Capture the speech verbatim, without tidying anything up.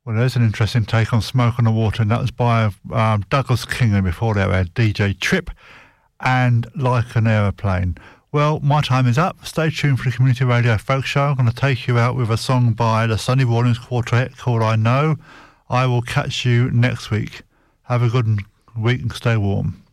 Well, there's an interesting take on Smoke on the Water, and that was by um, Douglas King, and before that we had D J Trip and Like an Aeroplane. Well, my time is up. Stay tuned for the Community Radio Folk Show. I'm going to take you out with a song by the Sonny Rollins Quartet called I Know. I will catch you next week. Have a good week and stay warm.